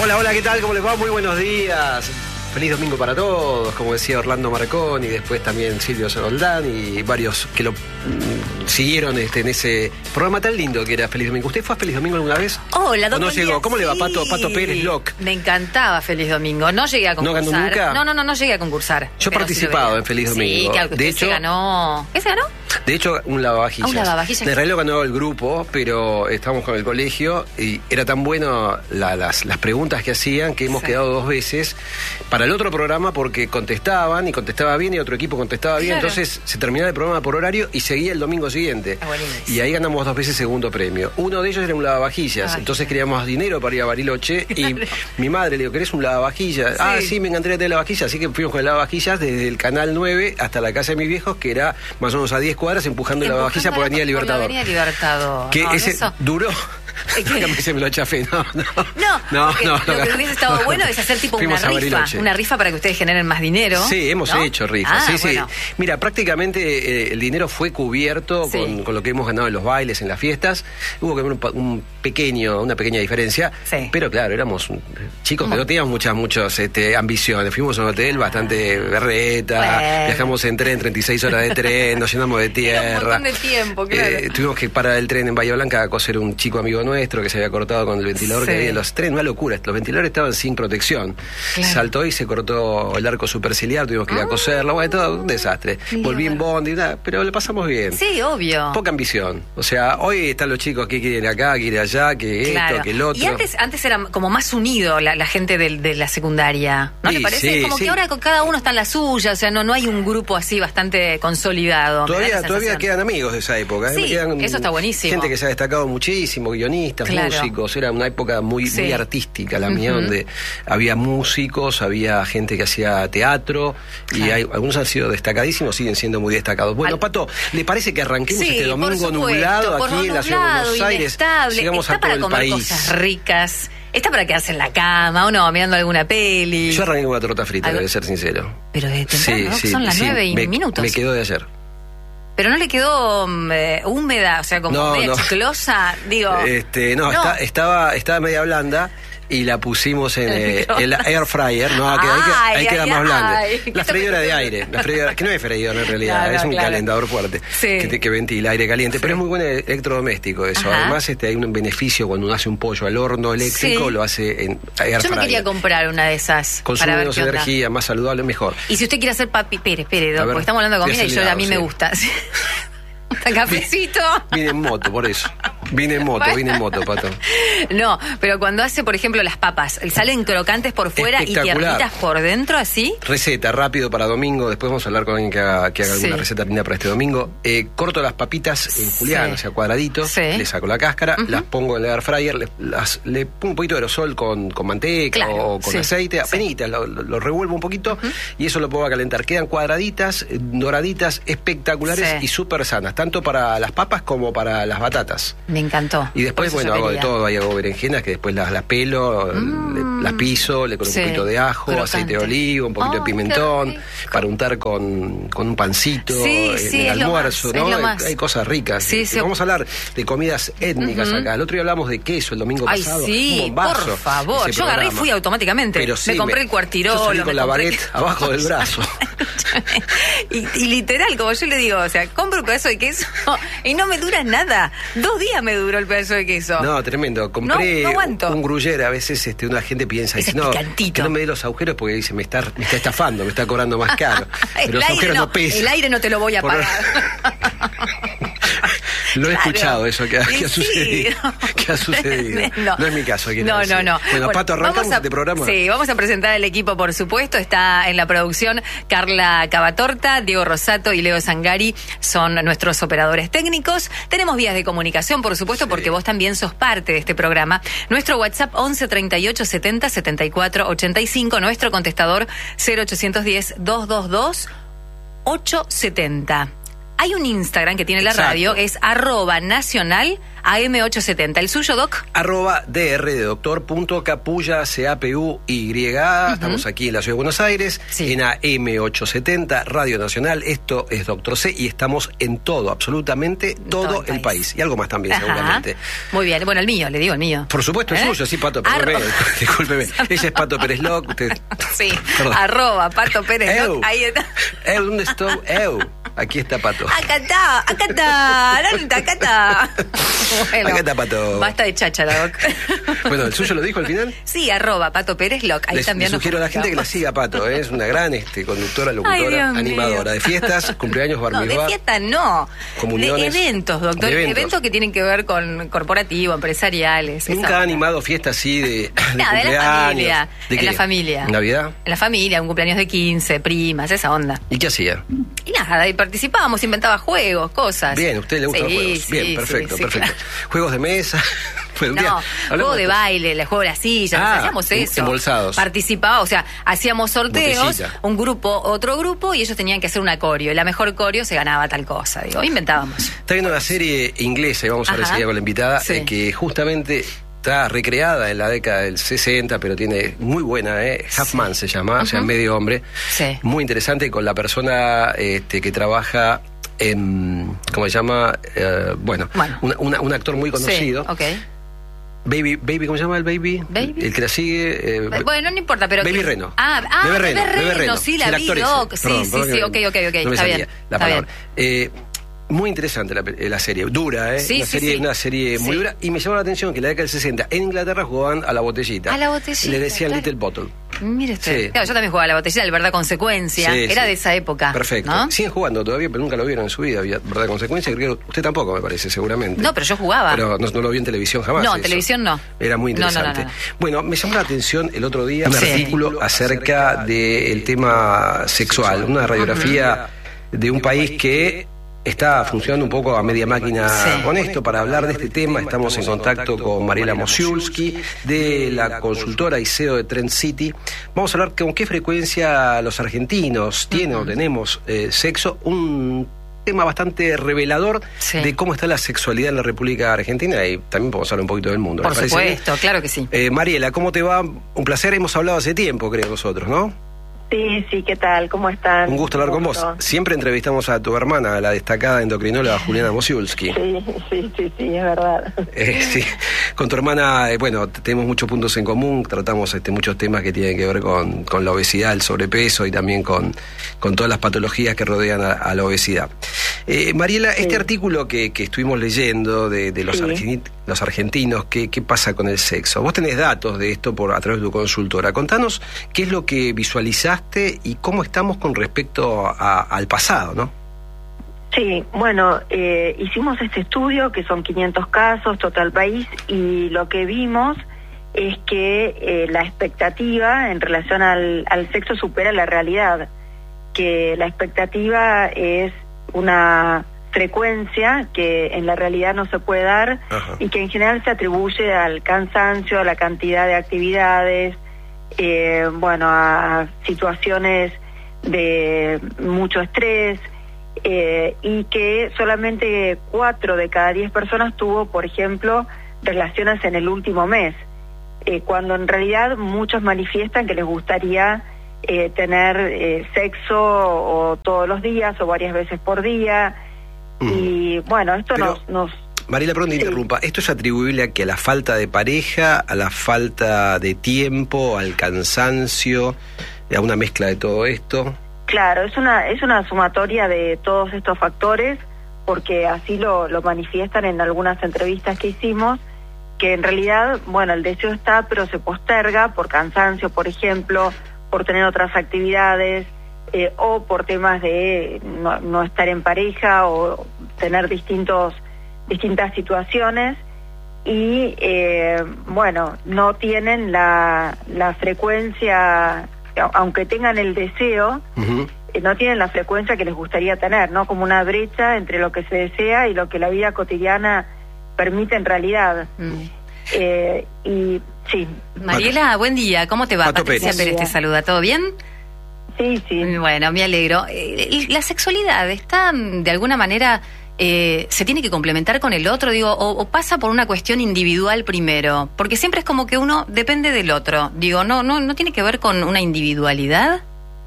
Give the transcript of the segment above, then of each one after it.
Hola, hola, ¿qué tal? ¿Cómo les va? Muy buenos días. Feliz domingo para todos, como decía Orlando Marconi, y después también Silvio Soldán y varios que lo siguieron en ese programa tan lindo que era Feliz Domingo. ¿Usted fue a Feliz Domingo alguna vez? Hola, ¿O no llegó? ¿Cómo le va, Pato Pérez Locke? Me encantaba Feliz Domingo. No llegué a concursar. ¿No ganó nunca? No llegué a concursar. Yo he participado en Feliz Domingo. Sí, claro que de usted hecho, se ganó. ¿Qué se ganó? De hecho, un lavavajillas. Un lavavajillas. De realidad lo ganó el grupo, pero estábamos con el colegio y era tan bueno las preguntas que hacían que hemos quedado 2 veces para el otro programa porque contestaban y contestaba bien y otro equipo contestaba bien. Claro. Entonces se terminaba el programa por horario y seguía el domingo siguiente. Y ahí ganamos 2 veces segundo premio. Uno de ellos era un lavavajillas. Entonces queríamos dinero para ir a Bariloche y mi madre le dijo, ¿querés un lavavajillas? Sí. Sí, me encantaría tener lavavajillas. Así que fuimos con el lavavajillas desde el Canal 9 hasta la casa de mis viejos, que era más o menos a 10 cuadras empujando la lavavajilla por Avenida Libertador. Avenida Libertador. Que no, ese eso duró. Se me lo chafé, no. Lo que hubiese estado bueno es hacer tipo una rifa para que ustedes generen más dinero. Sí, hemos hecho rifas. Sí. Bueno. Mira, prácticamente el dinero fue cubierto con lo que hemos ganado en los bailes, en las fiestas. Hubo que ver una pequeña diferencia. Sí. Pero claro, éramos chicos que no teníamos muchas ambiciones. Fuimos a un hotel bastante berreta, viajamos en tren, 36 horas de tren, nos llenamos de tierra. Era un montón de tiempo, claro. Tuvimos que parar el tren en Bahía Blanca a coser un chico amigo nuestro que se había cortado con el ventilador que había en los trenes. Una locura, los ventiladores estaban sin protección. Claro. Saltó y se cortó el arco superciliar, tuvimos que ir a coserlo. Bueno, todo un desastre. Volví en bondi, pero le pasamos bien. Sí, obvio. Poca ambición. O sea, hoy están los chicos que quieren acá, que quieren allá, que esto, que el otro. Y antes era como más unido la gente de la secundaria. ¿No te parece? Sí, como que ahora cada uno está en la suya, o sea, no hay un grupo así bastante consolidado. Todavía quedan amigos de esa época. Sí, eso está buenísimo. Gente que se ha destacado muchísimo, guionistas, músicos. Era una época muy artística la mía, donde había músicos, había gente que hacía teatro, y algunos han sido destacadísimos, siguen siendo muy destacados. Bueno, Pato, ¿le parece que arranquemos este domingo nublado aquí en la ciudad de Buenos Aires? Llegamos a todo el país. Cosas ricas. Está para quedarse en la cama o no, mirando alguna peli. Yo arranqué con una torta frita, debe ser sincero. Pero de temprano, ¿no? Son las 9:00. Me quedó de ayer. Pero no le quedó húmeda, o sea, como media chiclosa, digo. Estaba media blanda y la pusimos en el air fryer, ahí queda más blanda. La freidora de aire, que no es freidora en realidad, es un calentador fuerte que ventila aire caliente, pero es muy buen electrodoméstico eso. Además hay un beneficio cuando uno hace un pollo al horno eléctrico, lo hace en air fryer. Yo me quería comprar una de esas. Consume menos energía, más saludable, mejor. Y si usted quiere hacer espere, porque estamos hablando de comida y a mí me gusta. ¿Cafecito? Vine en moto, por eso. Vine en moto, Pato. No, pero cuando hace, por ejemplo, las papas, salen crocantes por fuera y tiernitas por dentro, ¿así? Receta, rápido para domingo. Después vamos a hablar con alguien que haga alguna receta linda para este domingo. Corto las papitas en julián, o sea, cuadraditos. Le saco la cáscara, las pongo en el air fryer, le pongo un poquito de aerosol con manteca o con aceite, apenitas, lo revuelvo un poquito y eso lo pongo a calentar. Quedan cuadraditas, doraditas, espectaculares y súper sanas, tanto para las papas como para las batatas. Me encantó. Y después, hago de todo. Ahí hago berenjenas que después las pelo, las piso, le coloco un poquito de ajo, aceite de oliva, un poquito de pimentón, para untar con un pancito en el almuerzo, ¿no? Hay cosas ricas. Vamos a hablar de comidas étnicas acá. El otro día hablamos de queso el domingo pasado. Un bombazo, por favor. Yo agarré y fui automáticamente. Me compré el cuartirolo. Yo salí con la baguette abajo del brazo. y literal, como yo le digo, o sea, compro un pedazo de queso y no me dura nada. 2 días me duró el pedazo de queso. No, tremendo. Compré un gruyere. A veces una gente piensa que no me dé los agujeros porque dice, me está estafando, me está cobrando más caro. Pero los agujeros no pesan. El aire no te lo voy a pagar. Lo he escuchado eso que ha sucedido. Que ha sucedido. No es mi caso. No. Bueno, Pato, arrancamos este programa. Sí, vamos a presentar el equipo, por supuesto. Está en la producción Carla Cavatorta, Diego Rosato y Leo Zangari son nuestros operadores técnicos. Tenemos vías de comunicación, por supuesto, porque vos también sos parte de este programa. Nuestro WhatsApp 11 38 70 74 85. Nuestro contestador 0810 222 870. Hay un Instagram que tiene la radio, es @nacional AM870. ¿El suyo, Doc? @dr de doctor .capulla CAPUY. Estamos aquí en la ciudad de Buenos Aires, en AM870, Radio Nacional. Esto es Doctor C y estamos en todo, absolutamente todo el país. Y algo más también, seguramente. Muy bien. Bueno, el mío, le digo el mío. Por supuesto, el suyo, sí, Pato. Discúlpeme. Ella es Pato Pérez Loc. Sí, @Pato Pérez Loc. Ahí está. ¿Dónde estoy? Aquí está Pato. Acá está. ¿Dónde está? Bueno, acá está Pato. Basta de cháchara, Doc. Bueno, ¿el suyo lo dijo al final? Sí, @Pato Pérez Loc. Ahí también le sugiero a la gente que la siga, Pato. Es una gran conductora, locutora, animadora. De fiestas, cumpleaños, bar mitzvah. No, de fiestas no. Comuniones. De eventos, doctor. Eventos que tienen que ver con corporativo, empresariales. Nunca ha animado fiestas así de cumpleaños. De la familia. ¿En la familia? ¿Navidad? En la familia, un cumpleaños de 15, primas, esa onda. ¿Y qué hacía? Y nada, y participábamos, inventaba juegos, cosas. Bien, ¿a usted le gustan los juegos? Bien, perfecto. Claro. ¿Juegos de mesa? Juego de baile, el juego de las sillas, hacíamos eso. Embolsados. Participaba, o sea, hacíamos sorteos, Botellita. un grupo, otro grupo, y ellos tenían que hacer una coreo. Y la mejor coreo se ganaba tal cosa, inventábamos. Está viendo una serie inglesa, y vamos a ver enseguida con la invitada, que justamente está recreada en la década del 60, pero tiene muy buena, Half Man se llama, o sea, medio hombre. Sí. Muy interesante con la persona que trabaja en, ¿cómo se llama? Un actor muy conocido. Sí, okay. Baby, ¿cómo se llama el Baby? El que la sigue. Bueno, no importa, pero. Baby Reno. Bebé Reno, sí, la vi, Doc. Sí, ok, no está bien. La palabra. Muy interesante la serie, dura, una serie muy dura. Y me llamó la atención que en la década del 60 en Inglaterra jugaban a la botellita. A la botellita. Y le decían Little Bottle. Mire usted. Sí. Claro, yo también jugaba a la botellita, el Verdad Consecuencia. Era de esa época. Perfecto. ¿No? Siguen jugando todavía, pero nunca lo vieron en su vida. Verdad Consecuencia, creo que usted tampoco, me parece, seguramente. No, pero yo jugaba. Pero no lo vi en televisión jamás. No, en televisión no. Era muy interesante. No. Bueno, me llamó la atención el otro día un artículo acerca del tema sexual. Una radiografía de un país que está funcionando un poco a media máquina con esto. Para hablar de este tema estamos en contacto con Mariela Mosiulski, de la consultora y CEO de Trend City. Vamos a hablar con qué frecuencia los argentinos tienen o tenemos sexo, un tema bastante revelador de cómo está la sexualidad en la República Argentina, y también podemos hablar un poquito del mundo. Por supuesto, claro que sí. Mariela, ¿cómo te va? Un placer, hemos hablado hace tiempo, creo, nosotros, ¿no? Sí, ¿qué tal? ¿Cómo están? Un gusto hablar con vos. Siempre entrevistamos a tu hermana, a la destacada endocrinóloga Juliana Mosiulski. Sí, es verdad. Sí, con tu hermana, tenemos muchos puntos en común, tratamos muchos temas que tienen que ver con la obesidad, el sobrepeso y también con todas las patologías que rodean a la obesidad. Mariela, este artículo que estuvimos leyendo de los argentinos, ¿qué pasa con el sexo? Vos tenés datos de esto a través de tu consultora. Contanos qué es lo que visualizaste y cómo estamos con respecto al pasado, ¿no? Sí, hicimos este estudio, que son 500 casos, total país, y lo que vimos es que la expectativa en relación al sexo supera la realidad, que la expectativa es una frecuencia que en la realidad no se puede dar. Ajá. Y que en general se atribuye al cansancio, a la cantidad de actividades, a situaciones de mucho estrés, y que solamente 4 de cada 10 personas tuvo, por ejemplo, relaciones en el último mes, cuando en realidad muchos manifiestan que les gustaría tener sexo o todos los días o varias veces por día. Y esto nos Mariela, perdón, te interrumpa. ¿Esto es atribuible a la falta de pareja, a la falta de tiempo, al cansancio, a una mezcla de todo esto? Claro, es una sumatoria de todos estos factores, porque así lo manifiestan en algunas entrevistas que hicimos, que en realidad, el deseo está, pero se posterga por cansancio, por ejemplo, por tener otras actividades, o por temas de no estar en pareja o tener distintas situaciones, y no tienen la frecuencia, aunque tengan el deseo, no tienen la frecuencia que les gustaría tener, ¿no? Como una brecha entre lo que se desea y lo que la vida cotidiana permite en realidad. Y sí. Mariela, buen día, ¿cómo te va? Pato Patricia Pérez te saluda, ¿todo bien? Sí. Bueno, me alegro. ¿La sexualidad está de alguna manera se tiene que complementar con el otro, digo, o pasa por una cuestión individual primero, porque siempre es como que uno depende del otro, digo, no tiene que ver con una individualidad.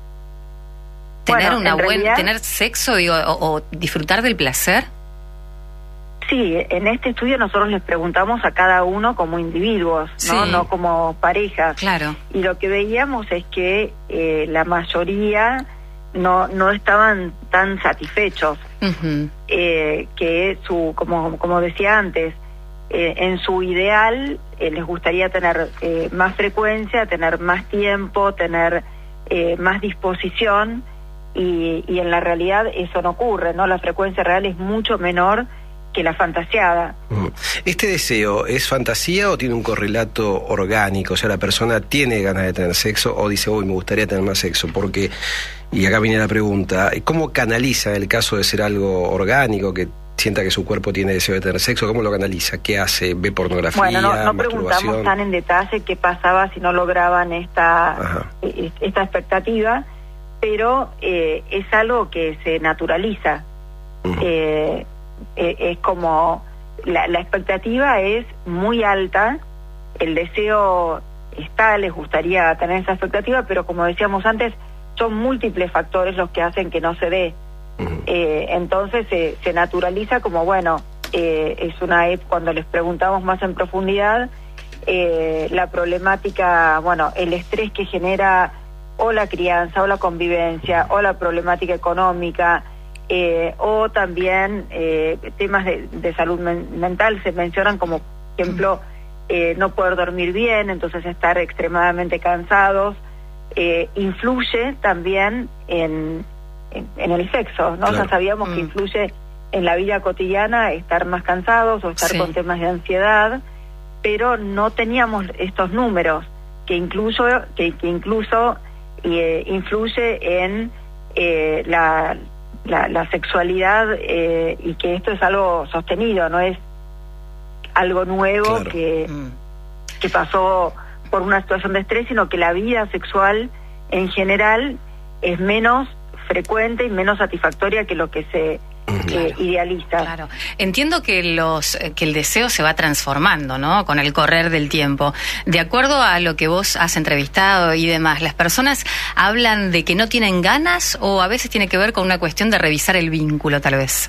Tener sexo, digo, o disfrutar del placer. Sí, en este estudio nosotros les preguntamos a cada uno como individuos, ¿no? Sí. No como parejas. Claro. Y lo que veíamos es que la mayoría no estaban tan satisfechos. Uh-huh. Que como decía antes, en su ideal les gustaría tener más frecuencia, tener más tiempo, tener más disposición, y en la realidad eso no ocurre, ¿no? La frecuencia real es mucho menor que la fantasiada. ¿Este deseo es fantasía o tiene un correlato orgánico? O sea, la persona tiene ganas de tener sexo o dice, uy, me gustaría tener más sexo, porque, y acá viene la pregunta, ¿cómo canaliza el caso de ser algo orgánico, que sienta que su cuerpo tiene deseo de tener sexo? ¿Cómo lo canaliza? ¿Qué hace? ¿Ve pornografía? Bueno, no preguntamos tan en detalle qué pasaba si no lograban esta expectativa, pero es algo que se naturaliza. Uh-huh. Es como la expectativa es muy alta, el deseo está, les gustaría tener esa expectativa, pero como decíamos antes, son múltiples factores los que hacen que no se dé. Uh-huh. Entonces se naturaliza como, bueno, es cuando les preguntamos más en profundidad, la problemática, bueno, el estrés que genera o la crianza o la convivencia o la problemática económica, o también temas de salud mental se mencionan, como por ejemplo no poder dormir bien, entonces estar extremadamente cansados, influye también en el sexo, ¿no? Claro. O sea, sabíamos que influye en la vida cotidiana estar más cansados o estar con temas de ansiedad, pero no teníamos estos números que incluso influye en la sexualidad, y que esto es algo sostenido, no es algo nuevo. Claro. que pasó por una situación de estrés, sino que la vida sexual en general es menos frecuente y menos satisfactoria que lo que se idealiza. Claro. Entiendo que el deseo se va transformando, ¿no? Con el correr del tiempo. De acuerdo a lo que vos has entrevistado y demás, ¿las personas hablan de que no tienen ganas o a veces tiene que ver con una cuestión de revisar el vínculo, tal vez?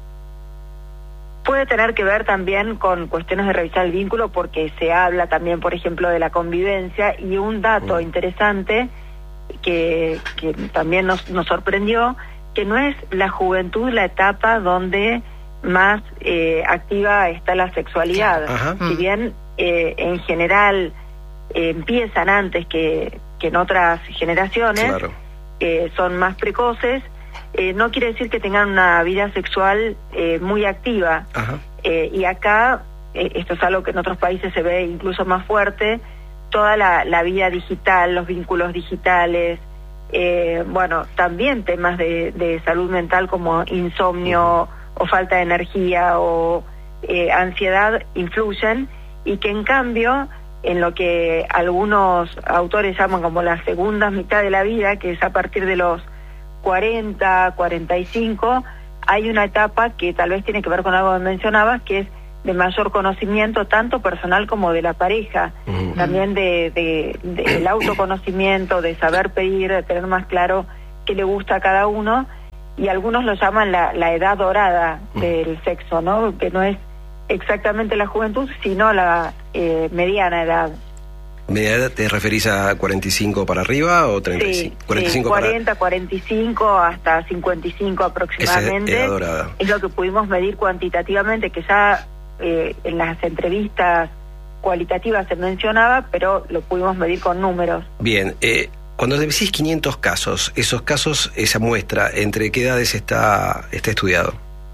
Puede tener que ver también con cuestiones de revisar el vínculo, porque se habla también, por ejemplo, de la convivencia, y un dato interesante que también nos sorprendió, que no es la juventud la etapa donde más activa está la sexualidad. Ajá. Si bien en general empiezan antes que en otras generaciones, claro, son más precoces, no quiere decir que tengan una vida sexual muy activa. Y acá, esto es algo que en otros países se ve incluso más fuerte, toda la vida digital, los vínculos digitales, bueno, también temas de salud mental como insomnio o falta de energía o ansiedad influyen, y que en cambio en lo que algunos autores llaman como la segunda mitad de la vida, que es a partir de los 40, 45, hay una etapa que tal vez tiene que ver con algo que mencionabas, que es de mayor conocimiento, tanto personal como de la pareja, también del autoconocimiento, de saber pedir, de tener más claro qué le gusta a cada uno, y algunos lo llaman la edad dorada del sexo, ¿no? Que no es exactamente la juventud, sino la mediana edad. ¿Media edad te referís a 45 para arriba o 35? Sí, 45 40, 45 hasta 55 aproximadamente. Esa edad dorada. Es lo que pudimos medir cuantitativamente, que ya en las entrevistas cualitativas se mencionaba, pero lo pudimos medir con números. Bien, cuando decís 500 casos, esos casos, esa muestra, ¿entre qué edades está estudiado?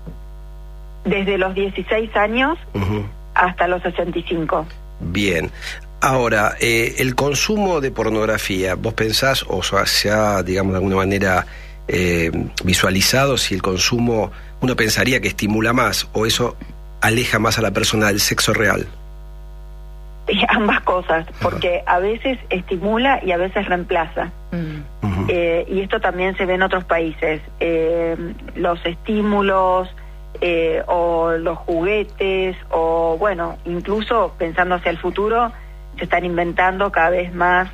Desde los 16 años hasta los 65. Bien. Ahora, el consumo de pornografía, ¿vos pensás, o se ha, digamos, de alguna manera visualizado si el consumo, uno pensaría que estimula más, o eso aleja más a la persona del sexo real? Ambas cosas, porque a veces estimula y a veces reemplaza. Y esto también se ve en otros países. Los estímulos o los juguetes, o bueno, incluso pensando hacia el futuro, se están inventando cada vez más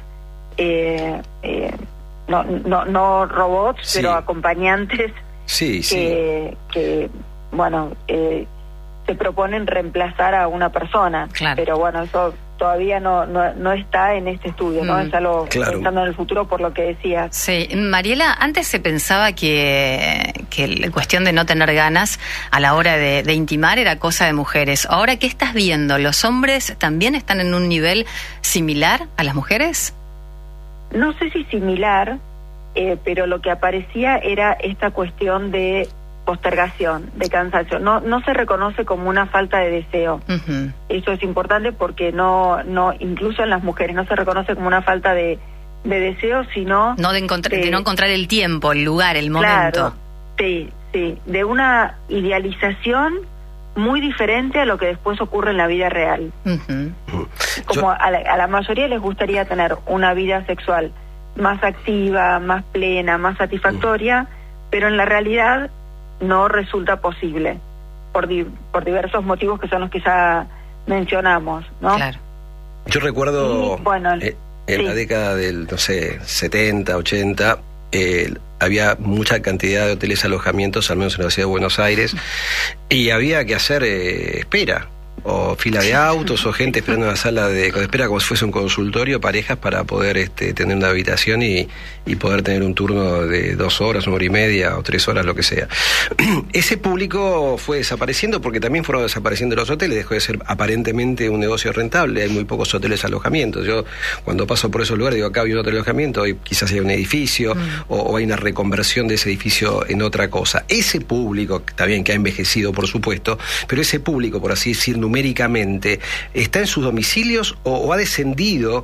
no robots, sí, pero acompañantes, sí, que bueno, se proponen reemplazar a una persona, claro, pero bueno, eso todavía no está en este estudio, ¿no? Es algo, claro, pensando en el futuro, por lo que decías. Sí, Mariela, antes se pensaba que la cuestión de no tener ganas a la hora de intimar era cosa de mujeres. Ahora, ¿qué estás viendo? ¿Los hombres también están en un nivel similar a las mujeres? No sé si similar, pero lo que aparecía era esta cuestión de postergación, de cansancio. No se reconoce como una falta de deseo. Uh-huh. Eso es importante porque no incluso en las mujeres no se reconoce como una falta de deseo, sino de no encontrar el tiempo, el lugar, el momento. Claro, sí, de una idealización muy diferente a lo que después ocurre en la vida real. Uh-huh. Como a la mayoría les gustaría tener una vida sexual más activa, más plena, más satisfactoria, pero en la realidad no resulta posible por diversos motivos que son los que ya mencionamos, ¿no? Claro. Yo recuerdo en la década del, 70, 80, había mucha cantidad de hoteles alojamientos, al menos en la ciudad de Buenos Aires, y había que hacer espera, o fila de autos, o gente esperando en la sala de espera como si fuese un consultorio, parejas para poder tener una habitación y poder tener un turno de 2 horas, 1 hora y media o 3 horas, lo que sea. Ese público fue desapareciendo porque también fueron desapareciendo los hoteles, dejó de ser aparentemente un negocio rentable, hay muy pocos hoteles alojamientos. Yo cuando paso por esos lugares digo, acá hay un hotel alojamiento, hoy quizás hay un edificio, o hay una reconversión de ese edificio en otra cosa. Ese público, también que ha envejecido por supuesto, pero ese público, por así decir, numéricamente, ¿está en sus domicilios o ha descendido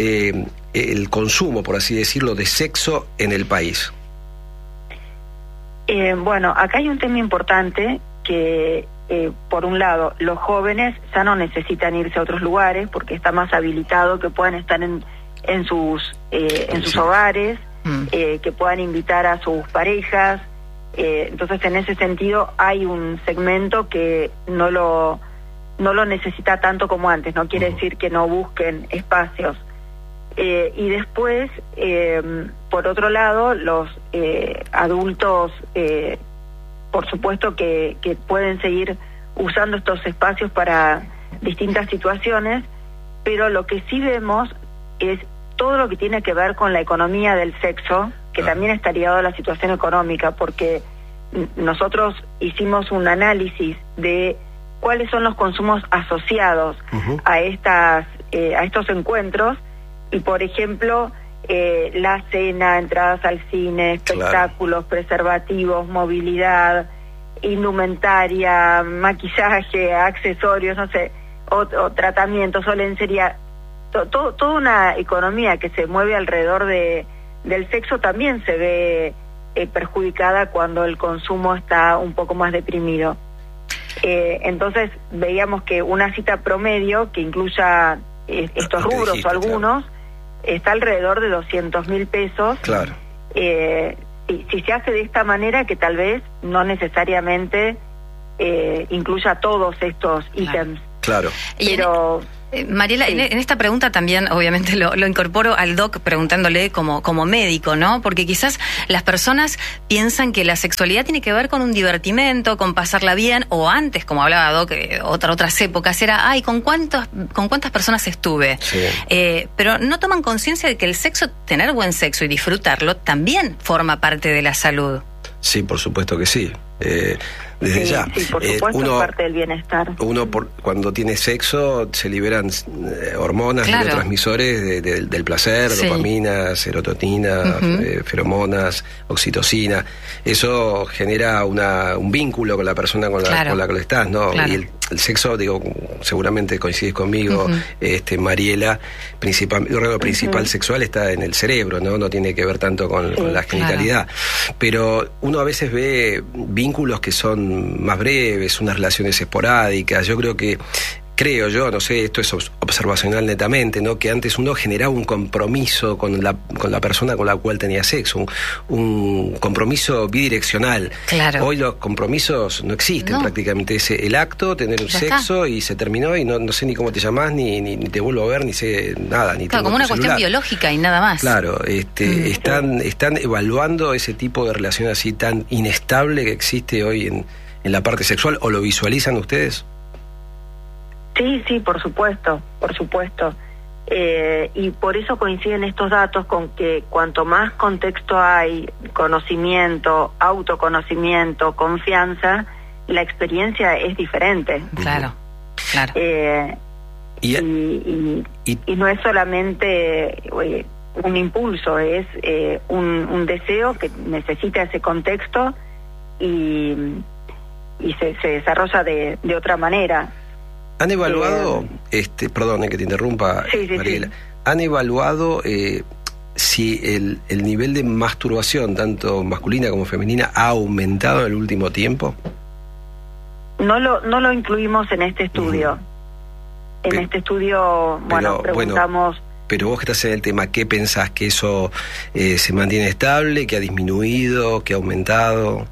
el consumo, por así decirlo, de sexo en el país? Bueno, acá hay un tema importante que, por un lado, los jóvenes ya no necesitan irse a otros lugares porque está más habilitado que puedan estar en sus hogares, que puedan invitar a sus parejas. Entonces, en ese sentido, hay un segmento que no lo necesita tanto como antes. No quiere decir que no busquen espacios. Y después, por otro lado, los adultos, por supuesto que pueden seguir usando estos espacios para distintas situaciones, pero lo que sí vemos es todo lo que tiene que ver con la economía del sexo, que también está ligado a la situación económica, porque nosotros hicimos un análisis de cuáles son los consumos asociados a estos encuentros, y por ejemplo, la cena, entradas al cine, espectáculos, preservativos, movilidad, indumentaria, maquillaje, accesorios, o tratamientos, o lencería, toda una economía que se mueve alrededor del sexo también se ve perjudicada cuando el consumo está un poco más deprimido. Entonces veíamos que una cita promedio que incluya estos rubros o algunos está alrededor de 200.000 pesos. Claro. Si se hace de esta manera, que tal vez no necesariamente incluya todos estos ítems. Claro. Pero Mariela, sí, en esta pregunta también obviamente lo incorporo al doc preguntándole como médico, ¿no? Porque quizás las personas piensan que la sexualidad tiene que ver con un divertimento, con pasarla bien, o antes, como hablaba doc, otras épocas, era, ¿con cuántas personas estuve? Sí. Pero no toman conciencia de que el sexo, tener buen sexo y disfrutarlo, también forma parte de la salud. Sí, por supuesto que sí. Desde ya. Sí, por supuesto, es parte del bienestar. Cuando tiene sexo se liberan hormonas, neurotransmisores del placer, dopamina, serotonina, feromonas, oxitocina. Eso genera un vínculo con la persona con la que estás, ¿no? Claro. Y el sexo, seguramente coincides conmigo, Mariela, el órgano principal sexual está en el cerebro, ¿no? No tiene que ver tanto con la genitalidad. Pero uno a veces ve vínculos que son más breves, unas relaciones esporádicas. Yo creo que creo yo, no sé, esto es observacional netamente, ¿no? Que antes uno generaba un compromiso con la persona con la cual tenía sexo, un compromiso bidireccional. Claro. Hoy los compromisos no existen prácticamente. Es el acto, tener un sexo y se terminó y no sé ni cómo te llamás, ni te vuelvo a ver, ni sé nada. Ni claro, como una cuestión biológica y nada más. Claro, están evaluando ese tipo de relación así tan inestable que existe hoy en la parte sexual, ¿o lo visualizan ustedes? Sí, por supuesto. Y por eso coinciden estos datos con que cuanto más contexto hay, conocimiento, autoconocimiento, confianza, la experiencia es diferente. Claro. Y no es solamente un impulso, es un deseo que necesita ese contexto y se desarrolla de otra manera. ¿Han evaluado, perdón que te interrumpa, Mariela, ¿han evaluado si el nivel de masturbación, tanto masculina como femenina, ha aumentado en el último tiempo? No lo incluimos en este estudio. En este estudio, preguntamos... Pero vos que estás en el tema, ¿qué pensás? ¿Que eso se mantiene estable, que ha disminuido, que ha aumentado?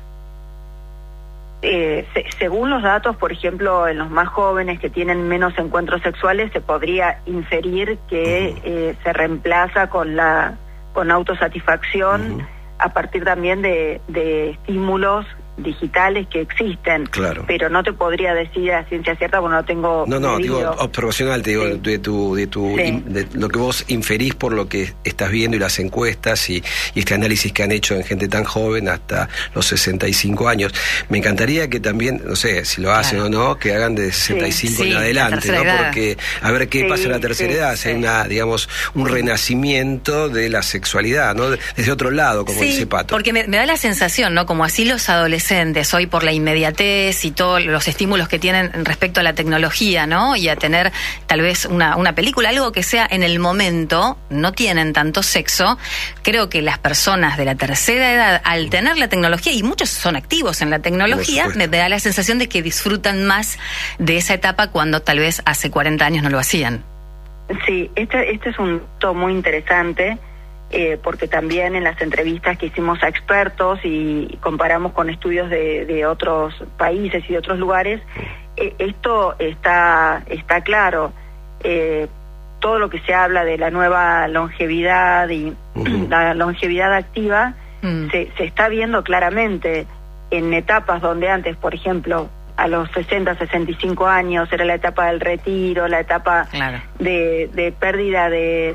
Según los datos, por ejemplo, en los más jóvenes que tienen menos encuentros sexuales, se podría inferir que se reemplaza con autosatisfacción a partir también de estímulos digitales que existen, pero no te podría decir a ciencia cierta, porque no tengo... No, digo observacional, te digo, de lo que vos inferís por lo que estás viendo y las encuestas y este análisis que han hecho en gente tan joven hasta los 65 años. Me encantaría que también, no sé si lo hacen o no, que hagan de 65 en adelante, ¿no? Porque a ver qué pasa en la tercera edad, si hay un renacimiento de la sexualidad, ¿no? Desde otro lado, como dice Pato. Porque me da la sensación, ¿no? Como así los adolescentes hoy, por la inmediatez y todos los estímulos que tienen respecto a la tecnología, ¿no? Y a tener tal vez una película, algo que sea en el momento, no tienen tanto sexo. Creo que las personas de la tercera edad, al tener la tecnología, y muchos son activos en la tecnología, me da la sensación de que disfrutan más de esa etapa cuando tal vez hace 40 años no lo hacían. Sí, este es un punto muy interesante. Porque también en las entrevistas que hicimos a expertos y comparamos con estudios de otros países y de otros lugares, esto está claro. Todo lo que se habla de la nueva longevidad y la longevidad activa se está viendo claramente en etapas donde antes, por ejemplo, a los 60, 65 años era la etapa del retiro, la etapa de pérdida de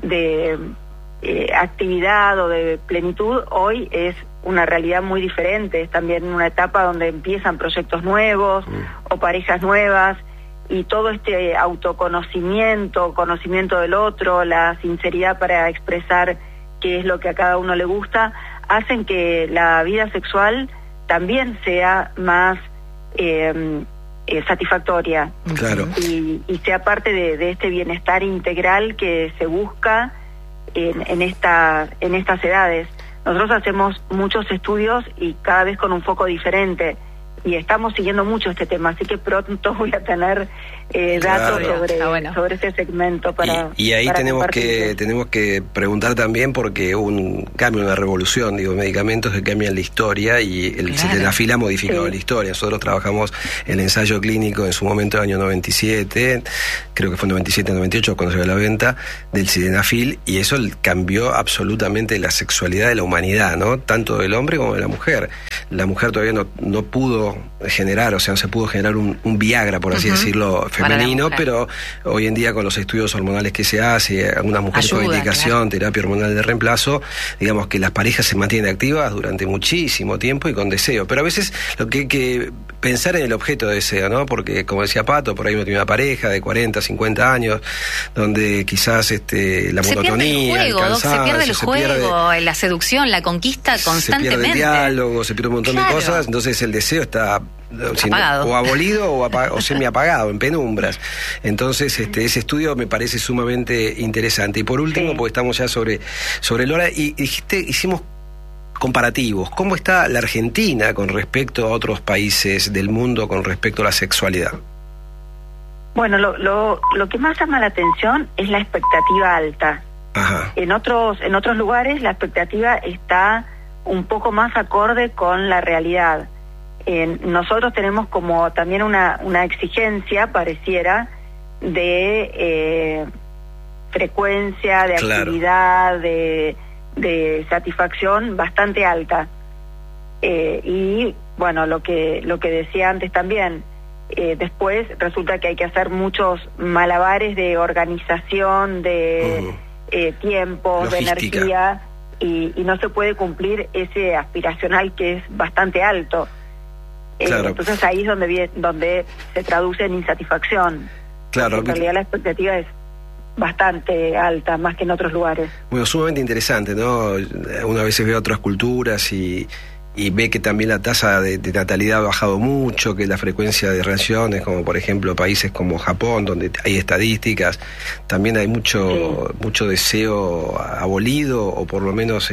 actividad o de plenitud. Hoy es una realidad muy diferente, es también una etapa donde empiezan proyectos nuevos o parejas nuevas, y todo este autoconocimiento, conocimiento del otro, la sinceridad para expresar qué es lo que a cada uno le gusta, hacen que la vida sexual también sea más satisfactoria y sea parte de este bienestar integral que se busca en estas edades. Nosotros hacemos muchos estudios y cada vez con un foco diferente, y estamos siguiendo mucho este tema, así que pronto voy a tener datos sobre este segmento y ahí tenemos que preguntar también, porque hubo un cambio, una revolución, medicamentos que cambian la historia, y el sildenafil ha modificado la historia. Nosotros trabajamos el ensayo clínico en su momento, el año 97, creo que fue 97-98 cuando se dio la venta del sildenafil, y eso cambió absolutamente la sexualidad de la humanidad, ¿no? Tanto del hombre como de la mujer. La mujer todavía no pudo generar, no se pudo generar un Viagra, por así decirlo, femenino, pero hoy en día con los estudios hormonales que se hace, algunas mujeres con indicación, terapia hormonal de reemplazo, digamos que las parejas se mantienen activas durante muchísimo tiempo y con deseo. Pero a veces lo que hay que pensar en el objeto de deseo, ¿no? Porque, como decía Pato, por ahí uno tiene una pareja de 40, 50 años, donde quizás la monotonía, el cansancio, se pierde el juego, la seducción, la conquista constantemente. Se pierde el diálogo, se pierde un montón de cosas, entonces el deseo está o abolido o semi-apagado, en penumbras. Entonces ese estudio me parece sumamente interesante. Y por último, porque estamos ya sobre el hora, y hicimos comparativos. ¿Cómo está la Argentina con respecto a otros países del mundo con respecto a la sexualidad? Bueno, lo que más llama la atención es la expectativa alta. Ajá. En otros lugares la expectativa está un poco más acorde con la realidad. Nosotros tenemos como también una exigencia, pareciera, de frecuencia, de actividad, de satisfacción bastante alta. Y bueno, lo que decía antes también, después resulta que hay que hacer muchos malabares de organización, de tiempos, logística, de energía, y no se puede cumplir ese aspiracional que es bastante alto. Claro. Entonces ahí es donde se traduce en insatisfacción. Claro. En realidad la expectativa es bastante alta, más que en otros lugares. Bueno, sumamente interesante, ¿no? Una vez ve otras culturas y ve que también la tasa de natalidad ha bajado mucho, que la frecuencia de relaciones, como por ejemplo países como Japón, donde hay estadísticas, también hay mucho deseo abolido, o por lo menos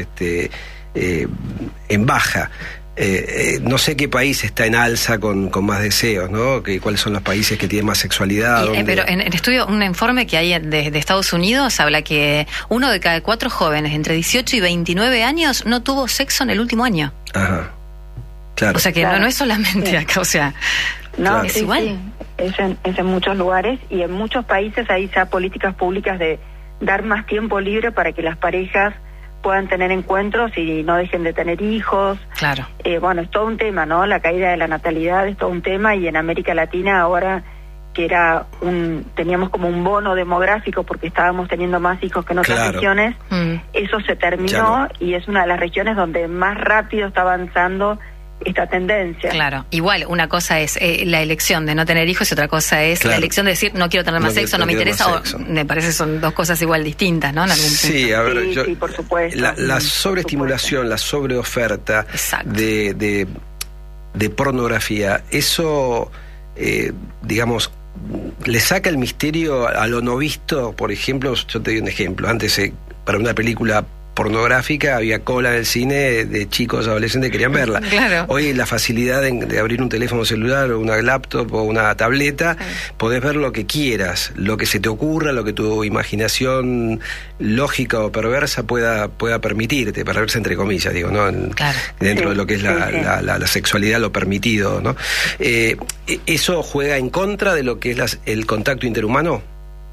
en baja. No sé qué país está en alza con más deseos, ¿no? ¿Cuáles son los países que tienen más sexualidad? Pero en el estudio, un informe que hay de Estados Unidos habla que 1 de cada 4 jóvenes entre 18 y 29 años no tuvo sexo en el último año. Ajá, claro. O sea que no es solamente acá, o sea, no, es igual. Sí. Es en muchos lugares, y en muchos países hay ya políticas públicas de dar más tiempo libre para que las parejas puedan tener encuentros y no dejen de tener hijos. Claro. Bueno, es todo un tema, ¿no? La caída de la natalidad es todo un tema, y en América Latina ahora, que teníamos como un bono demográfico porque estábamos teniendo más hijos que en otras regiones, eso se terminó, y es una de las regiones donde más rápido está avanzando esta tendencia. Claro, igual una cosa es la elección de no tener hijos y otra cosa es la elección de decir no quiero tener más sexo, no me interesa, me parece que son dos cosas igual distintas, ¿no? En algún punto. Sí, a ver, sí, por supuesto. La sobreestimulación, la sobreoferta de pornografía, eso, digamos, le saca el misterio a lo no visto. Por ejemplo, yo te doy un ejemplo, antes para una película pornográfica había cola en el cine de chicos adolescentes que querían verla. Claro. Hoy la facilidad de abrir un teléfono celular o una laptop o una tableta, podés ver lo que quieras, lo que se te ocurra, lo que tu imaginación lógica o perversa pueda permitirte, perversa entre comillas, digo, ¿no? Dentro de lo que es la sexualidad, lo permitido, ¿no? ¿Eso juega en contra de lo que es el contacto interhumano?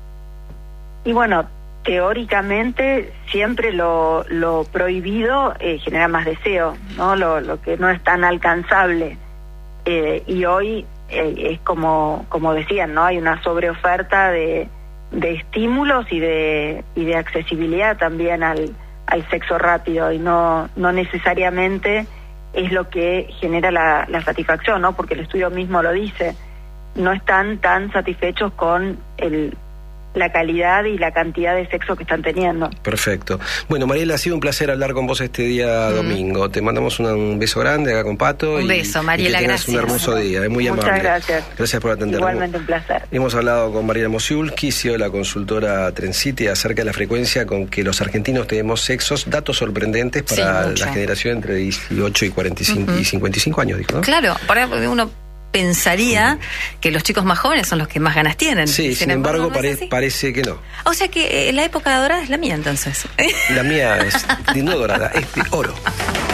Y bueno, teóricamente siempre lo prohibido genera más deseo, ¿no? Lo que no es tan alcanzable, y hoy es como decían, ¿no? Hay una sobreoferta de estímulos y de accesibilidad también al sexo rápido, y no necesariamente es lo que genera la satisfacción, ¿no? Porque el estudio mismo lo dice, no están tan satisfechos con la calidad y la cantidad de sexo que están teniendo. Perfecto. Bueno, Mariela, ha sido un placer hablar con vos este día domingo. Te mandamos un beso grande acá con Pato. Un beso, Mariela, y que tengas un hermoso día, es muy amable. Muchas gracias. Gracias por atendernos. Igualmente un placer. Hemos hablado con Mariela Mosiulski, CEO de la consultora Trencity, acerca de la frecuencia con que los argentinos tenemos sexos, datos sorprendentes para la generación entre 18 y 45 y 55 años, dijo, ¿no? Claro, para uno pensaría que los chicos más jóvenes son los que más ganas tienen. Sí, sin embargo, parece que no. O sea que la época dorada es la mía, entonces. La mía es no dorada, es de oro.